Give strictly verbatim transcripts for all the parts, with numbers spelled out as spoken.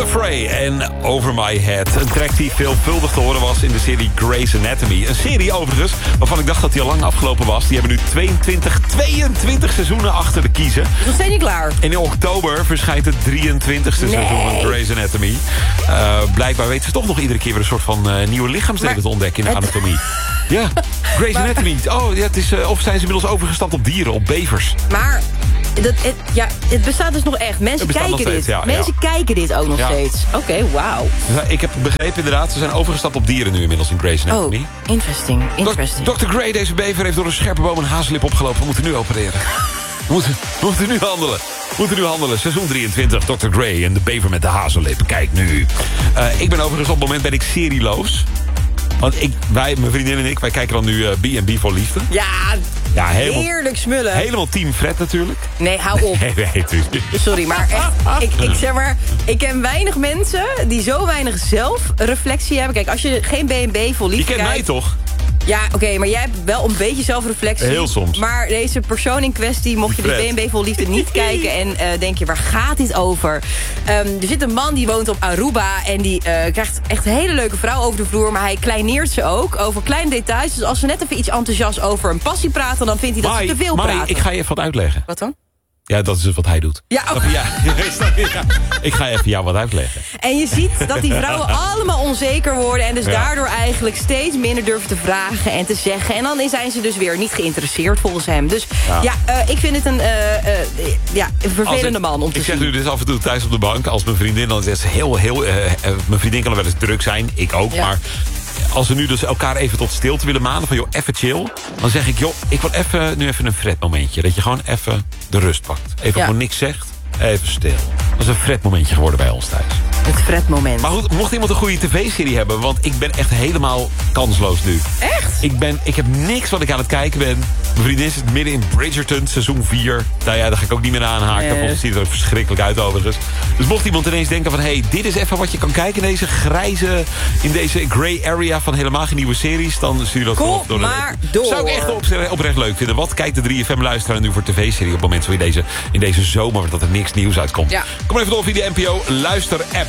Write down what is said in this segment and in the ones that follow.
Frey en Over My Head. Een track die veelvuldig te horen was in de serie Grey's Anatomy. Een serie overigens waarvan ik dacht dat die al lang afgelopen was. Die hebben nu tweeëntwintig, tweeëntwintig seizoenen achter de kiezen. Is nog steeds niet klaar. En in oktober verschijnt het drieëntwintigste Nee. seizoen van Grey's Anatomy. Uh, blijkbaar weten ze toch nog iedere keer weer een soort van uh, nieuwe lichaamsdelen Maar te ontdekken in de het... anatomie. Ja, Grey's Maar... Anatomy. Oh, ja, het is, uh, of zijn ze inmiddels overgestapt op dieren, op bevers? Maar dat, het, ja, het bestaat dus nog echt. Mensen kijken nog steeds, dit. ja, Mensen ja. kijken dit ook nog Ja. steeds. Oké, okay, wauw. Ja, ik heb begrepen inderdaad, ze zijn overgestapt op dieren nu inmiddels in Grey's Anatomy. Oh, interesting, interesting. dokter Grey, deze bever, heeft door een scherpe boom een hazenlip opgelopen. We moeten nu opereren. We moeten, we moeten nu handelen. We moeten nu handelen. Seizoen drieëntwintig, dokter Grey en de bever met de hazenlip. Kijk nu. Uh, ik ben overigens op het moment ben ik serieloos. Want ik, wij, mijn vriendin en ik, wij kijken dan nu uh, B en B voor Liefde. Ja, ja helemaal, heerlijk smullen. Helemaal team Fred natuurlijk. Nee, hou op. Nee, nee, tuurlijk. Sorry, maar echt, ik, ik zeg maar, ik ken weinig mensen die zo weinig zelfreflectie hebben. Kijk, als je geen B en B voor Liefde Je kent kijkt, mij toch? Ja, oké, okay, maar jij hebt wel een beetje zelfreflectie. Heel soms. Maar deze persoon in kwestie, mocht je Fred. de B en B vol liefde niet kijken en uh, denk je, waar gaat dit over? Um, er zit een man die woont op Aruba en die uh, krijgt echt een hele leuke vrouw over de vloer, maar hij kleineert ze ook over kleine details. Dus als ze net even iets enthousiast over een passie praten, dan vindt hij dat Mai, ze te veel Mai, praten. ik ga je even wat uitleggen. Wat dan? Ja, dat is dus wat hij doet. Ja, oh. ja, ja, ik ga even jou wat uitleggen. En je ziet dat die vrouwen allemaal onzeker worden en dus Ja. daardoor eigenlijk steeds minder durven te vragen en te zeggen. En dan zijn ze dus weer niet geïnteresseerd volgens hem. Dus ja, Ja. ja uh, ik vind het een, uh, uh, ja, een vervelende ik, man om te ik zien. zeg nu dus af en toe thuis op de bank, als mijn vriendin dan zegt, heel, heel, uh, uh, mijn vriendin kan wel eens druk zijn, ik ook, Ja. maar als we nu dus elkaar even tot stilte willen manen, van joh, even chill, dan zeg ik, joh, ik wil even, nu even een Fred momentje, dat je gewoon even de rust pakt. Even Ja. gewoon niks zegt, even stil. Dat is een Fred momentje geworden bij ons thuis. Het Fred-moment. Maar goed, mocht iemand een goede tv-serie hebben, want ik ben echt helemaal kansloos nu. Echt? Ik, ben, ik heb niks wat ik aan het kijken ben. Mijn vriendin zit midden in Bridgerton, seizoen vier. Nou ja, daar ga ik ook niet meer aanhaken. Nee. Volgens ziet er ook verschrikkelijk uit overigens. Dus mocht iemand ineens denken van, hé, hey, dit is even wat je kan kijken in deze grijze, in deze grey area van helemaal geen nieuwe series, dan stuur je dat Kom gewoon door. maar door. Zou ik echt op, oprecht leuk vinden. Wat kijkt de drie F M-luisteraar nu voor tv-serie op het moment zo in deze, in deze zomer dat er niks nieuws uitkomt? Ja. Kom maar even door via de N P O Luister-app.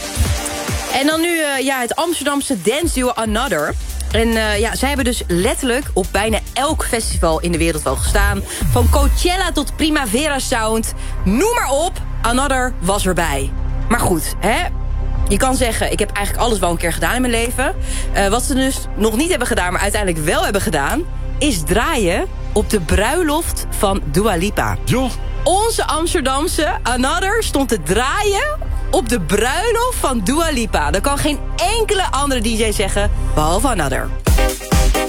En dan nu uh, ja, het Amsterdamse dance duo Another. En uh, ja, zij hebben dus letterlijk op bijna elk festival in de wereld wel gestaan. Van Coachella tot Primavera Sound. Noem maar op, Another was erbij. Maar goed, hè? Je kan zeggen, ik heb eigenlijk alles wel een keer gedaan in mijn leven. Uh, wat ze dus nog niet hebben gedaan, maar uiteindelijk wel hebben gedaan, is draaien op de bruiloft van Dua Lipa. Joh. Onze Amsterdamse Another stond te draaien op de bruiloft van Dua Lipa. Dat kan geen enkele andere D J zeggen, behalve Another.